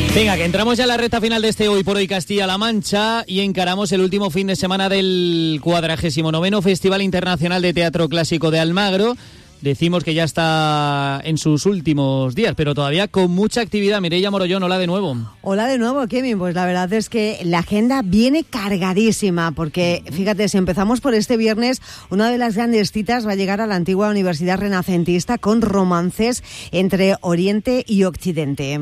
Venga, que entramos ya en la recta final de este Hoy por Hoy Castilla-La Mancha y encaramos el último fin de semana del 49º Festival Internacional de Teatro Clásico de Almagro. Decimos que ya está en sus últimos días, pero todavía con mucha actividad. Mireia Morollón, hola de nuevo. Hola de nuevo, Kevin. Pues la verdad es que la agenda viene cargadísima, porque fíjate, si empezamos por este viernes, una de las grandes citas va a llegar a la antigua Universidad Renacentista con romances entre Oriente y Occidente.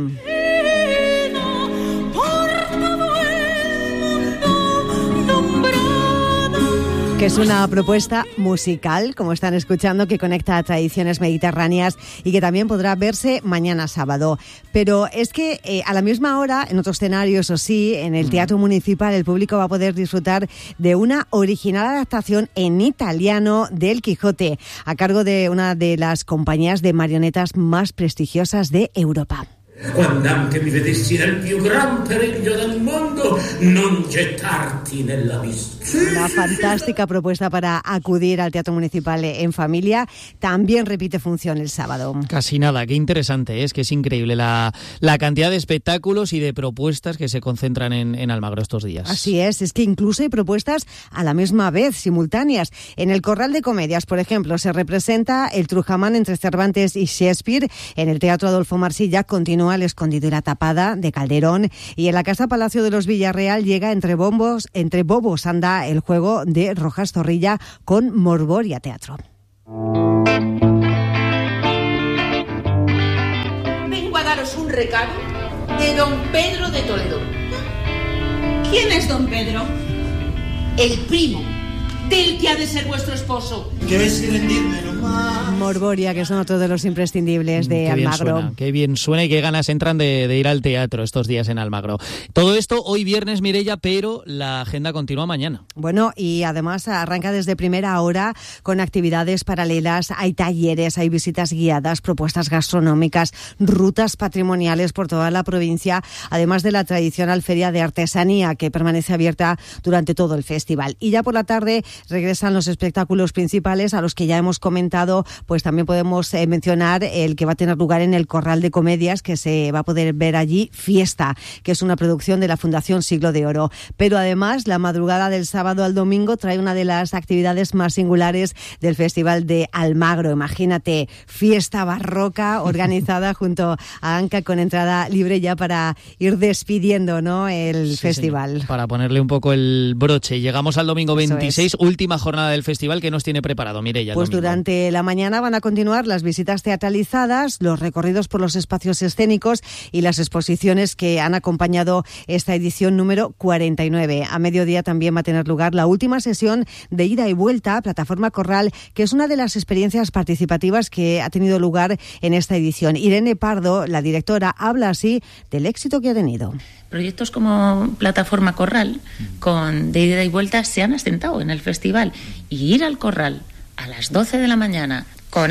Que es una propuesta musical, como están escuchando, que conecta a tradiciones mediterráneas y que también podrá verse mañana sábado. Pero es que a la misma hora, en otro escenario, eso sí, en el Teatro Municipal, el público va a poder disfrutar de una original adaptación en italiano del Quijote, a cargo de una de las compañías de marionetas más prestigiosas de Europa. Quando anche mi vedessi nel più gran periglio del mondo, non gettarti nell'abisso. Una fantástica propuesta para acudir al Teatro Municipal en familia. También repite función el sábado. Casi nada, qué interesante, es que es increíble la cantidad de espectáculos y de propuestas que se concentran en Almagro estos días. Así es que incluso hay propuestas a la misma vez, simultáneas. En el Corral de Comedias, por ejemplo, se representa el Trujamán entre Cervantes y Shakespeare. En el Teatro Adolfo Marsilla continúa El Escondido y la Tapada de Calderón, y en la Casa Palacio de los Villarreal llega entre bobos anda el juego de Rojas Zorrilla con Morboria Teatro. Vengo a daros un recado de don Pedro de Toledo. ¿Quién es don Pedro? El primo del que ha de ser vuestro esposo. ¿Quieres rendírmelo más? Morboria, que son otro de los imprescindibles de Almagro. Qué bien suena y qué ganas entran de ir al teatro estos días en Almagro. Todo esto hoy viernes, Mireia, pero la agenda continúa mañana. Bueno, y además arranca desde primera hora con actividades paralelas. Hay talleres, hay visitas guiadas, propuestas gastronómicas, rutas patrimoniales por toda la provincia, además de la tradicional feria de artesanía que permanece abierta durante todo el festival. Y ya por la tarde regresan los espectáculos principales a los que ya hemos comentado. Pues también podemos mencionar el que va a tener lugar en el Corral de Comedias, que se va a poder ver allí, Fiesta, que es una producción de la Fundación Siglo de Oro. Pero además, la madrugada del sábado al domingo trae una de las actividades más singulares del Festival de Almagro. Imagínate, fiesta barroca organizada junto a Anca, con entrada libre ya para ir despidiendo, ¿no?, el festival. Señor, para ponerle un poco el broche. Llegamos al domingo 26, última jornada del festival. ¿Qué nos tiene preparado, Mireia? Pues durante la mañana van a continuar las visitas teatralizadas, los recorridos por los espacios escénicos y las exposiciones que han acompañado esta edición número 49. A mediodía también va a tener lugar la última sesión de ida y vuelta, Plataforma Corral, que es una de las experiencias participativas que ha tenido lugar en esta edición. Irene Pardo, la directora, habla así del éxito que ha tenido. Proyectos como Plataforma Corral, de ida y vuelta, se han asentado en el festival. Y ir al Corral a las 12 de la mañana con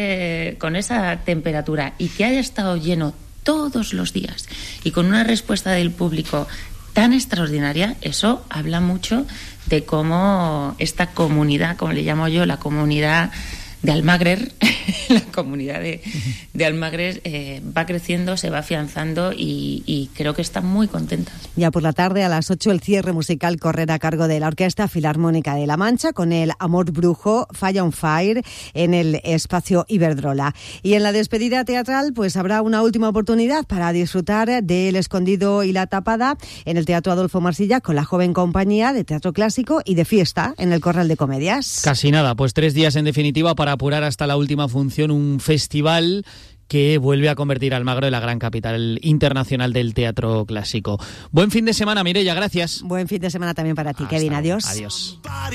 esa temperatura y que haya estado lleno todos los días y con una respuesta del público tan extraordinaria, eso habla mucho de cómo esta comunidad, como le llamo yo, la comunidad de Almagrer, la comunidad de Almagrer va creciendo, se va afianzando y creo que están muy contentas. Ya por la tarde, a las 8, el cierre musical correrá a cargo de la Orquesta Filarmónica de La Mancha con el Amor Brujo, Fire on Fire, en el espacio Iberdrola. Y en la despedida teatral, pues habrá una última oportunidad para disfrutar de El Escondido y la Tapada en el Teatro Adolfo Marsilla con la joven compañía de teatro clásico y de Fiesta en el Corral de Comedias. Casi nada, pues 3 días en definitiva para apurar hasta la última función, un festival que vuelve a convertir a Almagro en la gran capital internacional del teatro clásico. Buen fin de semana, Mireia, gracias. Buen fin de semana también para ti, Kevin. Luego. Adiós. Adiós.